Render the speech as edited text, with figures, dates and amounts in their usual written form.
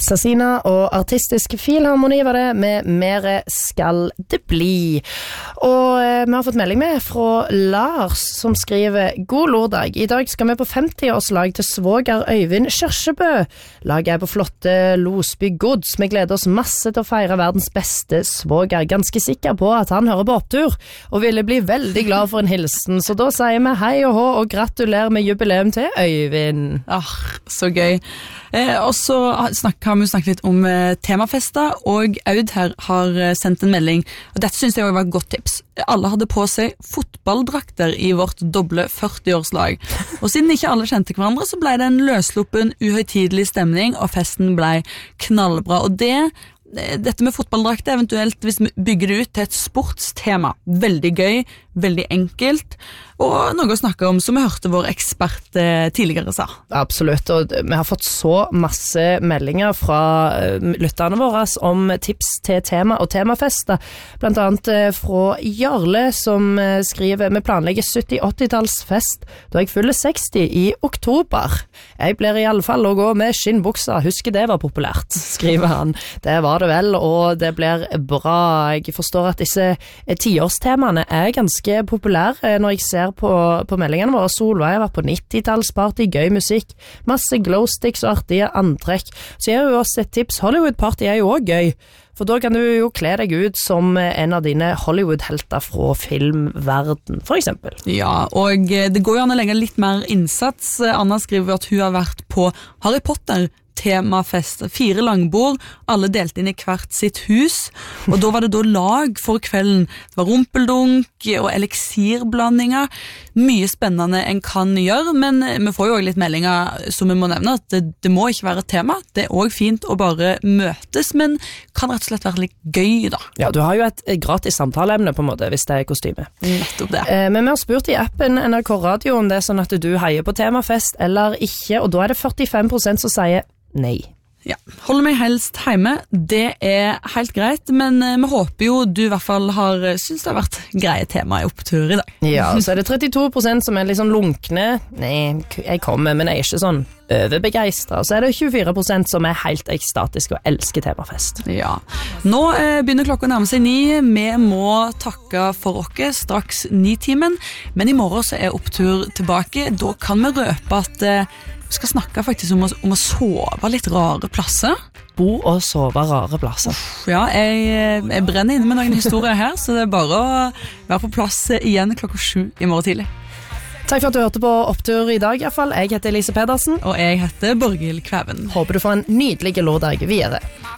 Sassina og Artistisk Filharmoni var det, med Mere skal det bli. Og vi har fått melding med fra Lars, som skriver: God lørdag, i dag skal vi på 50-årslag til svoger Øyvind Kjørsebø. Laget på flotte Losby Gods. Vi gleder oss masse til å feire verdens beste svoger. Ganske sikker på at han hører på opptur, og ville bli veldig glad for en hilsen. Så da sier vi hei og hå, og gratulerer med jubileum til Øyvind. Så gøy. Og så har vi snakket litt om temafester, og Aud her har sendt en melding, og dette synes jeg også var et godt tips. Alle hadde på seg fotballdrakter i vårt doble 40-årslag, og siden ikke alle kjente hverandre, så ble det en løsluppen, uhøytidelig stemning, og festen ble knallbra. Og dette med fotballdrakter, eventuelt hvis vi bygger det ut til et sportstema, veldig gøy, veldig enkelt, og noe å snakke om, som vi hørte vår ekspert tidligere sa. Absolutt, og vi har fått så masse meldinger fra lytterne våre om tips til tema og temafester, blant annet fra Jarle, som skriver: Vi planlegger 70-80-tallsfest da jeg fyller 60 i oktober. Jeg blir i alle fall å gå med skinnbukser, husker det var populært, skriver han. Det var det vel, og det blir bra. Jeg forstår at disse 10-årstemaene er ganske populære når jeg ser på meldingene våre. Solveig har vært på 90-tallsparty, gøy musikk, masse glowsticks og artige antrekk. Så jeg har jo også et tips: Hollywood-party er jo også gøy, for da kan du jo kle deg ut som en av dine Hollywood-helter fra filmverden, for eksempel. Ja, og det går jo an å legge litt mer innsats. Anna skriver at hun har vært på Harry Potter temafest, 4 langbord, alle delte inn i hvert sitt hus, og da var det da lag for kvelden. Det var rumpeldunk og eliksirblandinger, mye spennende en kan gjøre, men vi får jo også litt meldinger som vi må nevne, at det må ikke være et tema, det er også fint å bare møtes, men kan rett og slett være litt gøy da. Ja, du har jo et gratis samtaleemne på en måte, hvis det er kostyme. Nettopp det. Men vi har spurt i appen NRK Radio om det er sånn at du heier på temafest eller ikke, og da er det 45% som sier nei. Ja, holder meg helst hjemme, det er helt greit, men vi håper jo du i hvert fall synes det har vært greie tema i opptur i dag. Ja, så er det 32% som er litt sånn lunkne. Nei, jeg kommer, men jeg er ikke sånn overbegeistret. Og så er det 24% som er helt ekstatiske og elsker temafest. Ja, nå begynner klokka å nærme seg 9. Vi må takke for oss straks 9-timen, men i morgen så er opptur tilbake. Da kan vi røpe at vi skal snakke faktisk om å sove litt rare plasser. Bo og sove rare plasser. Ja, jeg brenner inne med noen historier her, så det er bare å være på plass igjen klokka 7 i morgen tidlig. Takk for at du hørte på Opptur i dag i hvert fall. Jeg heter Elise Pedersen. Og jeg heter Borghild Kvæven. Håper du får en nydelig lørdag videre.